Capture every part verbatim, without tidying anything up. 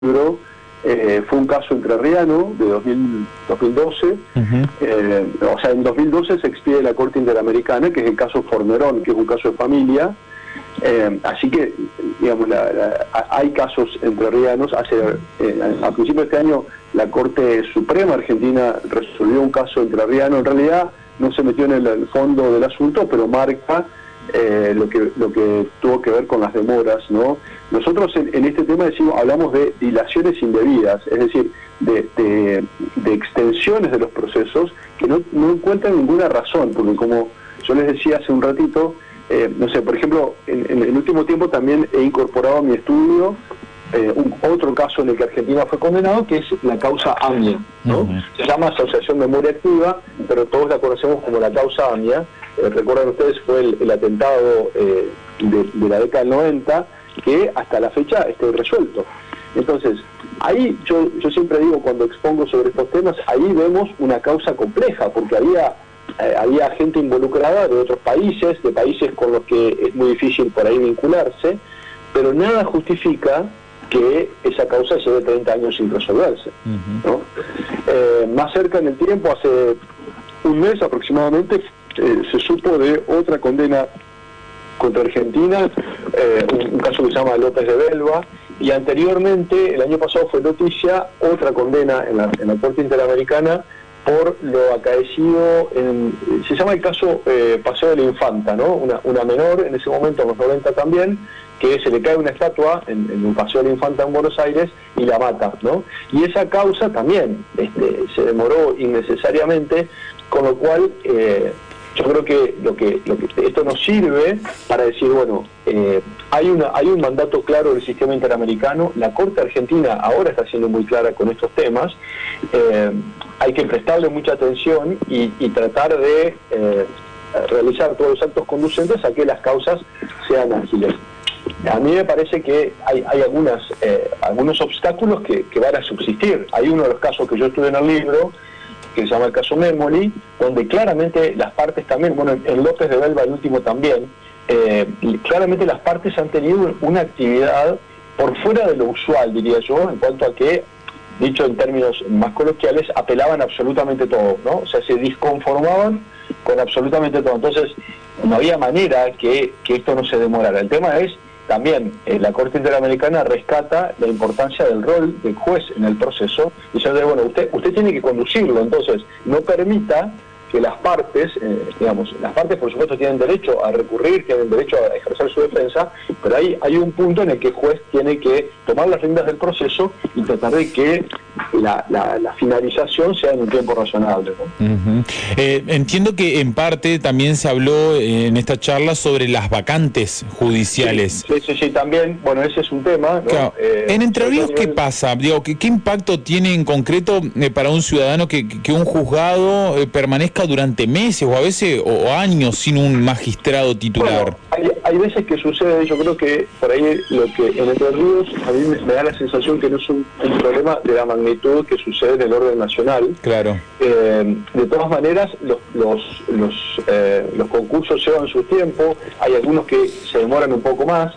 libro, eh, fue un caso entrerriano de dos mil doce. Uh-huh. eh, o sea, en dos mil doce se expide la Corte Interamericana, que es el caso Fornerón, que es un caso de familia. Eh, así que, digamos, la, la, hay casos entrerrianos. Hace, eh, a principios de este año, la Corte Suprema Argentina resolvió un caso entrerriano. En realidad no se metió en el, el fondo del asunto, pero marca eh, lo que lo que tuvo que ver con las demoras, ¿no? Nosotros en, en este tema decimos, hablamos de dilaciones indebidas, es decir, de, de, de extensiones de los procesos que no, no encuentran ninguna razón, porque como yo les decía hace un ratito, eh, no sé, por ejemplo, en, en el último tiempo también he incorporado a mi estudio eh, un, otro caso en el que Argentina fue condenado, que es la causa AMIA, ¿no? Uh-huh. Se llama Asociación de Memoria Activa, pero todos la conocemos como la causa AMIA. Eh, recuerdan ustedes, fue el, el atentado eh, de, de la década del noventa, que hasta la fecha esté resuelto. Entonces, ahí yo, yo siempre digo, cuando expongo sobre estos temas, ahí vemos una causa compleja, porque había eh, había gente involucrada de otros países, de países con los que es muy difícil por ahí vincularse, pero nada justifica que esa causa lleve treinta años sin resolverse, ¿no? Eh, más cerca en el tiempo, hace un mes aproximadamente, eh, se supo de otra condena contra Argentina, eh, un, un caso que se llama López de Belva, y anteriormente, el año pasado fue noticia, otra condena en la, en la Corte Interamericana por lo acaecido, en, se llama el caso eh, Paseo de la Infanta, ¿no? Una, una menor, en ese momento, en los noventa también, que se le cae una estatua en, en un Paseo de la Infanta en Buenos Aires y la mata, ¿no? Y esa causa también este, se demoró innecesariamente, con lo cual eh, yo creo que lo que, lo que esto nos sirve para decir, bueno, eh, hay una hay un mandato claro del sistema interamericano, la Corte Argentina ahora está siendo muy clara con estos temas, eh, hay que prestarle mucha atención y, y tratar de eh, realizar todos los actos conducentes a que las causas sean ágiles. A mí me parece que hay, hay algunas eh, algunos obstáculos que, que van a subsistir. Hay uno de los casos que yo estudié en el libro, que se llama el caso Memoli, donde claramente las partes también, bueno, en López de Belva el último también, eh, claramente las partes han tenido una actividad por fuera de lo usual, diría yo, en cuanto a que, dicho en términos más coloquiales, apelaban absolutamente todo, ¿no? O sea, se disconformaban con absolutamente todo. Entonces, no había manera que, que esto no se demorara. El tema es, también, eh, la Corte Interamericana rescata la importancia del rol del juez en el proceso, diciendo, bueno, usted usted tiene que conducirlo, entonces no permita que las partes, eh, digamos, las partes por supuesto tienen derecho a recurrir, tienen derecho a ejercer su defensa, pero hay, hay un punto en el que el juez tiene que tomar las riendas del proceso y tratar de que la, la, la finalización sea en un tiempo razonable, ¿no? Uh-huh. eh, entiendo que en parte también se habló eh, en esta charla sobre las vacantes judiciales. Sí, sí, sí, también, bueno, ese es un tema, ¿no? Claro. Eh, en Entre Ríos, nivel... ¿qué pasa? Digo, ¿qué, qué impacto tiene en concreto eh, para un ciudadano que, que un juzgado eh, permanezca durante meses o a veces o, o años sin un magistrado titular? Bueno, hay, hay veces que sucede, yo creo que por ahí lo que en Entre Ríos a mí me, me da la sensación que no es un, un problema de la magnitud que sucede en el orden nacional. Claro. Eh, de todas maneras, los los los, eh, los concursos llevan su tiempo, hay algunos que se demoran un poco más,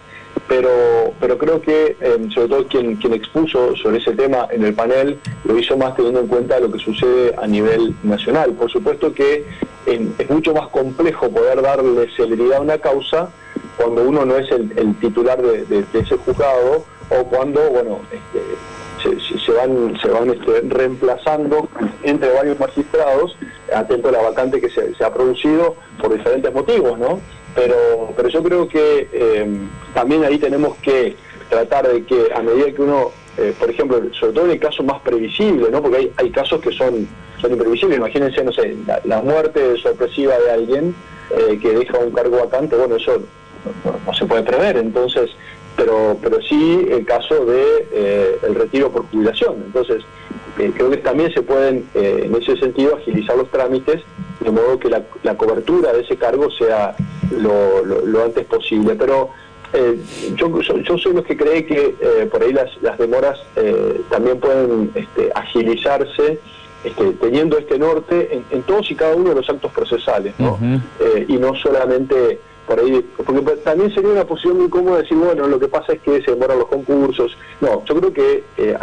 pero pero creo que eh, sobre todo quien quien expuso sobre ese tema en el panel lo hizo más teniendo en cuenta lo que sucede a nivel nacional. Por supuesto que eh, es mucho más complejo poder darle celeridad a una causa cuando uno no es el, el titular de, de, de ese juzgado, o cuando, bueno, este, se, se van se van este, reemplazando entre varios magistrados, atento a la vacante que se, se ha producido por diferentes motivos, ¿no? Pero pero yo creo que eh, también ahí tenemos que tratar de que a medida que uno, eh, por ejemplo, sobre todo en el caso más previsible, ¿no? Porque hay, hay casos que son, son imprevisibles. Imagínense, no sé, la, la muerte sorpresiva de alguien eh, que deja un cargo vacante, bueno, eso no, no, no se puede prever, entonces, pero pero sí el caso de eh, el retiro por jubilación. Entonces, eh, creo que también se pueden, eh, en ese sentido, agilizar los trámites, de modo que la, la cobertura de ese cargo sea lo, lo, lo antes posible. Pero eh, yo, yo soy los que cree que eh, por ahí las, las demoras eh, también pueden este, agilizarse, este, teniendo este norte en, en todos y cada uno de los actos procesales, ¿no? Uh-huh. eh, y no solamente por ahí, porque también sería una posición muy cómoda decir, bueno, lo que pasa es que se demoran los concursos. No, yo creo que eh,